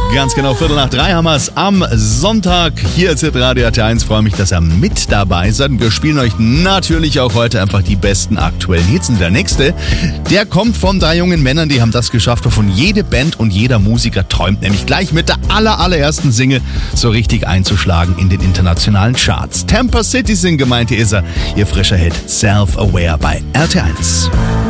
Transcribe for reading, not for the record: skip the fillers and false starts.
Ganz genau, 2:45 haben wir es am Sonntag. Hier ist Radio RT1. Freue mich, dass ihr mit dabei seid. Wir spielen euch natürlich auch heute einfach die besten aktuellen Hits. Und der nächste, der kommt von 3 jungen Männern, die haben das geschafft, wovon jede Band und jeder Musiker träumt. Nämlich gleich mit der allerersten Single so richtig einzuschlagen in den internationalen Charts. Tampa City sind gemeint, hier ist er. Ihr frischer Hit Self-Aware bei RT1.